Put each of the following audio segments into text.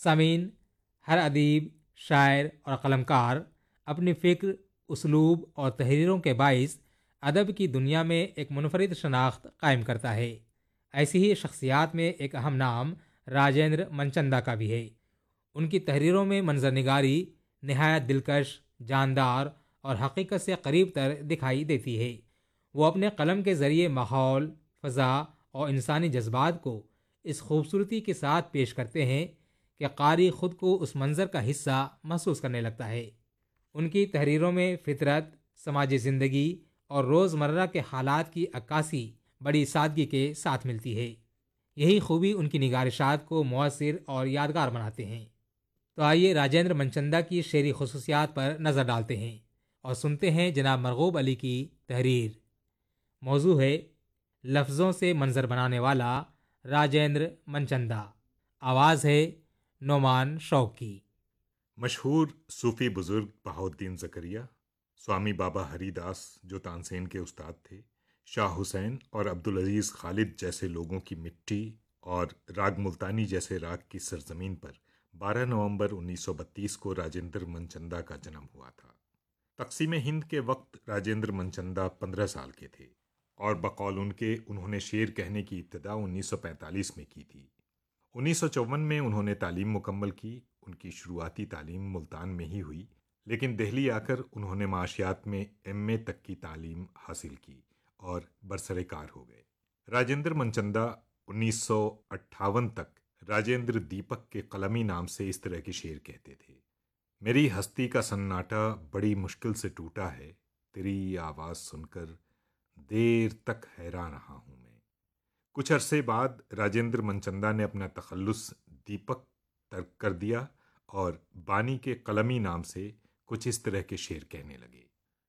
سامعین، ہر ادیب، شاعر اور قلمکار اپنی فکر، اسلوب اور تحریروں کے باعث ادب کی دنیا میں ایک منفرد شناخت قائم کرتا ہے۔ ایسی ہی شخصیات میں ایک اہم نام راجندر منچندا کا بھی ہے۔ ان کی تحریروں میں منظر نگاری نہایت دلکش، جاندار اور حقیقت سے قریب تر دکھائی دیتی ہے۔ وہ اپنے قلم کے ذریعے ماحول، فضا اور انسانی جذبات کو اس خوبصورتی کے ساتھ پیش کرتے ہیں کہ قاری خود کو اس منظر کا حصہ محسوس کرنے لگتا ہے۔ ان کی تحریروں میں فطرت، سماجی زندگی اور روزمرہ کے حالات کی عکاسی بڑی سادگی کے ساتھ ملتی ہے۔ یہی خوبی ان کی نگارشات کو مؤثر اور یادگار بناتے ہیں۔ تو آئیے راجندر منچندا کی شعری خصوصیات پر نظر ڈالتے ہیں اور سنتے ہیں جناب مرغوب علی کی تحریر۔ موضوع ہے لفظوں سے منظر بنانے والا راجندر منچندا۔ آواز ہے نعمان شوق کی۔ مشہور صوفی بزرگ بہاؤالدین زکریا، سوامی بابا ہری داس جو تانسین کے استاد تھے، شاہ حسین اور عبدالعزیز خالد جیسے لوگوں کی مٹی اور راگ ملتانی جیسے راگ کی سرزمین پر 12 نومبر 1932 کو راجندر منچندا کا جنم ہوا تھا۔ تقسیم ہند کے وقت راجندر منچندا 15 سال کے تھے اور بقول ان کے انہوں نے شعر کہنے کی ابتدا 1945 میں کی تھی۔ 1954 میں انہوں نے تعلیم مکمل کی۔ ان کی شروعاتی تعلیم ملتان میں ہی ہوئی، لیکن دہلی آ کر انہوں نے معاشیات میں ایم اے تک کی تعلیم حاصل کی اور برسر کار ہو گئے۔ راجندر منچندا 1958 تک راجندر دیپک کے قلمی نام سے اس طرح کے شعر کہتے تھے۔ میری ہستی کا سناٹا بڑی مشکل سے ٹوٹا ہے، تیری آواز سن کر دیر تک حیران رہا ہوں میں۔ کچھ عرصے بعد راجندر منچندا نے اپنا تخلص دیپک ترک کر دیا اور بانی کے قلمی نام سے کچھ اس طرح کے شعر کہنے لگے۔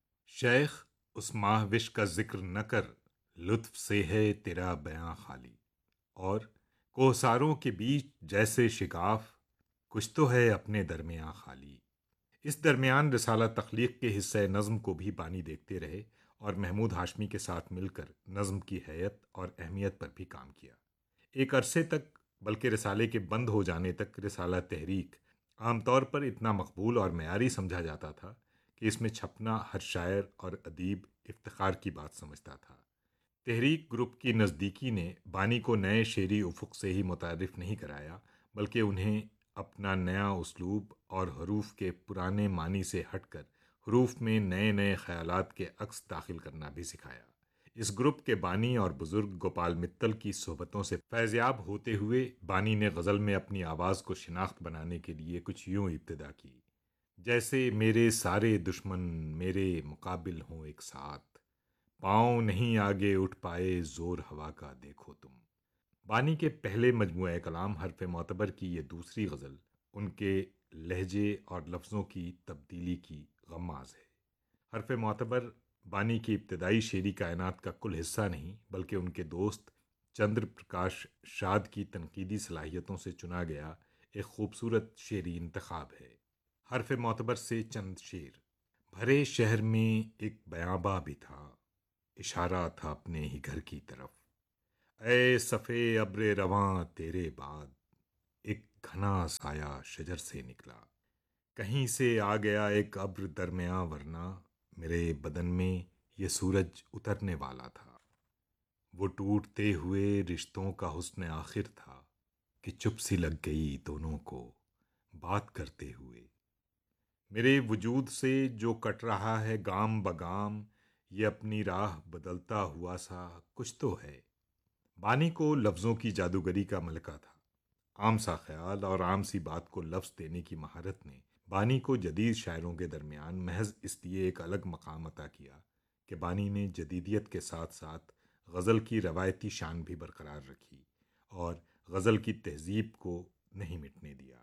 شیخ اس ماہوش کا ذکر نہ کر، لطف سے ہے تیرا بیاں خالی، اور کوہساروں کے بیچ جیسے شگاف، کچھ تو ہے اپنے درمیاں خالی۔ اس درمیان رسالہ تخلیق کے حصہ نظم کو بھی بانی دیکھتے رہے اور محمود ہاشمی کے ساتھ مل کر نظم کی حیت اور اہمیت پر بھی کام کیا۔ ایک عرصے تک، بلکہ رسالے کے بند ہو جانے تک، رسالہ تحریک عام طور پر اتنا مقبول اور معیاری سمجھا جاتا تھا کہ اس میں چھپنا ہر شاعر اور ادیب افتخار کی بات سمجھتا تھا۔ تحریک گروپ کی نزدیکی نے بانی کو نئے شعری افق سے ہی متعارف نہیں کرایا، بلکہ انہیں اپنا نیا اسلوب اور حروف کے پرانے معنی سے ہٹ کر حروف میں نئے نئے خیالات کے عکس داخل کرنا بھی سکھایا۔ اس گروپ کے بانی اور بزرگ گوپال متل کی صحبتوں سے فیضیاب ہوتے ہوئے بانی نے غزل میں اپنی آواز کو شناخت بنانے کے لیے کچھ یوں ابتدا کی: جیسے میرے سارے دشمن میرے مقابل ہوں ایک ساتھ، پاؤں نہیں آگے اٹھ پائے زور ہوا کا دیکھو تم۔ بانی کے پہلے مجموعہ کلام حرف معتبر کی یہ دوسری غزل ان کے لہجے اور لفظوں کی تبدیلی کی غماز ہے۔ حرف معتبر بانی کی ابتدائی شعری کائنات کا کل حصہ نہیں، بلکہ ان کے دوست چندر پرکاش شاد کی تنقیدی صلاحیتوں سے چنا گیا ایک خوبصورت شعری انتخاب ہے۔ حرف معتبر سے چند شعر: بھرے شہر میں ایک بیاباں بھی تھا، اشارہ تھا اپنے ہی گھر کی طرف، اے صفے ابر رواں تیرے بعد، ایک گھنا سایہ شجر سے نکلا، کہیں سے آ گیا ایک ابر درمیاں ورنہ میرے بدن میں یہ سورج اترنے والا تھا، وہ ٹوٹتے ہوئے رشتوں کا حسن آخر تھا کہ چپ سی لگ گئی دونوں کو بات کرتے ہوئے، میرے وجود سے جو کٹ رہا ہے گام بگام، یہ اپنی راہ بدلتا ہوا سا کچھ تو ہے۔ بانی کو لفظوں کی جادوگری کا ملکہ تھا۔ عام سا خیال اور عام سی بات کو لفظ دینے کی مہارت نے بانی کو جدید شاعروں کے درمیان محض اس لیے ایک الگ مقام عطا کیا کہ بانی نے جدیدیت کے ساتھ ساتھ غزل کی روایتی شان بھی برقرار رکھی اور غزل کی تہذیب کو نہیں مٹنے دیا۔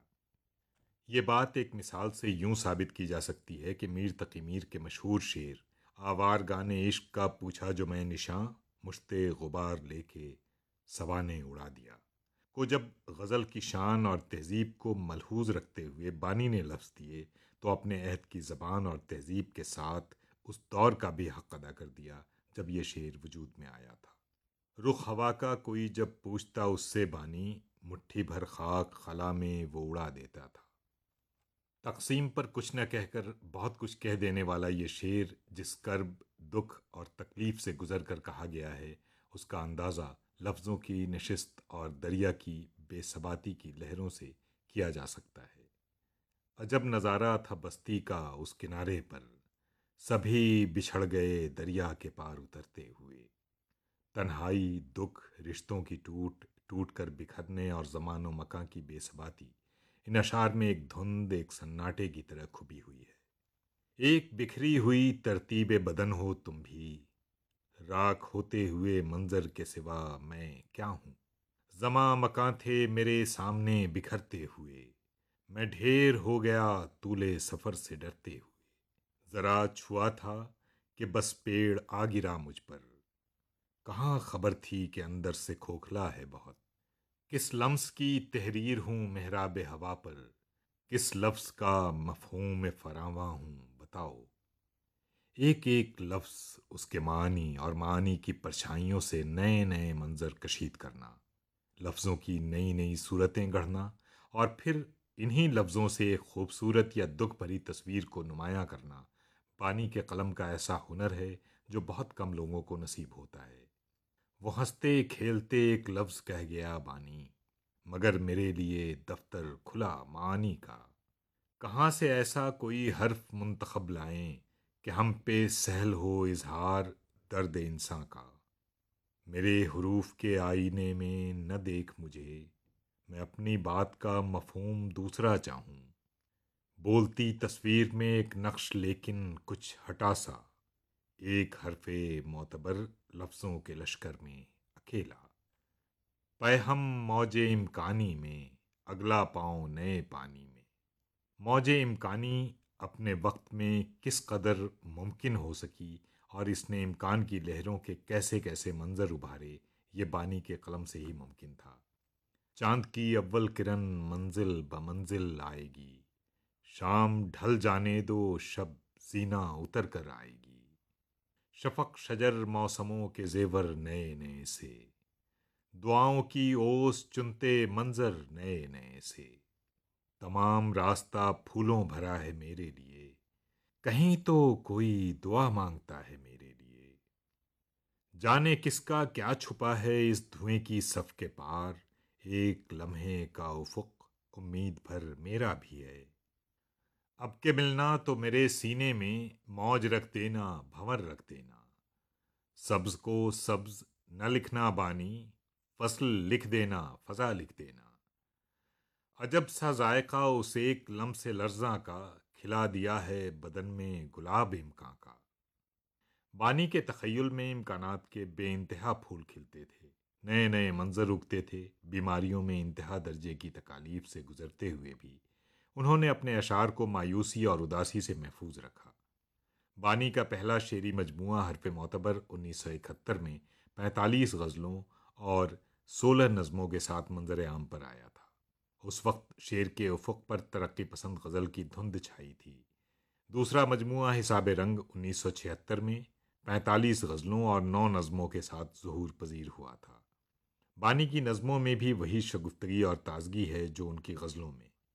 یہ بات ایک مثال سے یوں ثابت کی جا سکتی ہے کہ میر تقی میر کے مشہور شعر آوار گانے عشق کا پوچھا جو میں نشاں، مشتے غبار لے کے سوانے اڑا دیا کو جب غزل کی شان اور تہذیب کو ملحوظ رکھتے ہوئے بانی نے لفظ دیے تو اپنے عہد کی زبان اور تہذیب کے ساتھ اس دور کا بھی حق ادا کر دیا جب یہ شعر وجود میں آیا تھا۔ رخ ہوا کا کوئی جب پوچھتا اس سے بانی، مٹھی بھر خاک خلا میں وہ اڑا دیتا تھا۔ تقسیم پر کچھ نہ کہہ کر بہت کچھ کہہ دینے والا یہ شعر جس کرب، دکھ اور تکلیف سے گزر کر کہا گیا ہے، اس کا اندازہ لفظوں کی نشست اور دریا کی بے ثباتی کی لہروں سے کیا جا سکتا ہے۔ عجب نظارہ تھا بستی کا اس کنارے پر، سبھی بچھڑ گئے دریا کے پار اترتے ہوئے۔ تنہائی، دکھ، رشتوں کی ٹوٹ ٹوٹ کر بکھرنے اور زمان و مکان کی بے ثباتی ان اشعار میں ایک دھند، ایک سناٹے کی طرح کھپی ہوئی ہے۔ ایک بکھری ہوئی ترتیب بدن ہو تم بھی، راکھ ہوتے ہوئے منظر کے سوا میں کیا ہوں۔ زماں مکاں تھے میرے سامنے بکھرتے ہوئے، میں ڈھیر ہو گیا طول سفر سے ڈرتے ہوئے۔ ذرا چھوا تھا کہ بس پیڑ آ گرا مجھ پر، کہاں خبر تھی کہ اندر سے کھوکھلا ہے بہت۔ کس لمس کی تحریر ہوں محراب ہوا پر، کس لفظ کا مفہوم فراواں ہوں بتاؤ۔ ایک ایک لفظ اس کے معنی اور معانی کی پرچھائیوں سے نئے نئے منظر کشید کرنا، لفظوں کی نئی نئی صورتیں گڑھنا، اور پھر انہی لفظوں سے ایک خوبصورت یا دکھ بھری تصویر کو نمایاں کرنا، بانی کے قلم کا ایسا ہنر ہے جو بہت کم لوگوں کو نصیب ہوتا ہے۔ وہ ہنستے کھیلتے ایک لفظ کہہ گیا بانی، مگر میرے لیے دفتر کھلا معانی کا۔ کہاں سے ایسا کوئی حرف منتخب لائیں کہ ہم پہ سہل ہو اظہار درد انساں کا۔ میرے حروف کے آئینے میں نہ دیکھ مجھے، میں اپنی بات کا مفہوم دوسرا چاہوں۔ بولتی تصویر میں ایک نقش لیکن کچھ ہٹا سا، ایک حرف معتبر لفظوں کے لشکر میں اکیلا۔ پے ہم موج امکانی میں، اگلا پاؤں نئے پانی میں۔ موج امکانی اپنے وقت میں کس قدر ممکن ہو سکی اور اس نے امکان کی لہروں کے کیسے کیسے منظر ابھارے، یہ بانی کے قلم سے ہی ممکن تھا۔ چاند کی اول کرن منزل بمنزل آئے گی، شام ڈھل جانے دو شب زینہ اتر کر آئے گی۔ شفق شجر موسموں کے زیور نئے نئے سے، دعاؤں کی اوس چنتے منظر نئے نئے سے۔ تمام راستہ پھولوں بھرا ہے میرے لیے، کہیں تو کوئی دعا مانگتا ہے میرے لیے۔ جانے کس کا کیا چھپا ہے اس دھوئیں کی صف کے پار، ایک لمحے کا افق امید بھر میرا بھی ہے۔ اب کے ملنا تو میرے سینے میں موج رکھ دینا، بھنور رکھ دینا۔ سبز کو سبز نہ لکھنا بانی، فصل لکھ دینا، فضا لکھ دینا۔ عجب سا ذائقہ اس ایک لمس لرزاں کا، کھلا دیا ہے بدن میں گلاب امکاں کا۔ بانی کے تخیل میں امکانات کے بے انتہا پھول کھلتے تھے، نئے نئے منظر اگتے تھے۔ بیماریوں میں انتہا درجے کی تکالیف سے گزرتے ہوئے بھی انہوں نے اپنے اشعار کو مایوسی اور اداسی سے محفوظ رکھا۔ بانی کا پہلا شعری مجموعہ حرف معتبر 1971 میں 45 غزلوں اور 16 نظموں کے ساتھ منظر عام پر آیا تھا۔ اس وقت شعر کے افق پر ترقی پسند غزل کی دھند چھائی تھی۔ دوسرا مجموعہ حساب رنگ 1976 میں 45 غزلوں اور 9 نظموں کے ساتھ ظہور پذیر ہوا تھا۔ بانی کی نظموں میں بھی وہی شگفتگی اور تازگی ہے جو ان کی غزلوں میں۔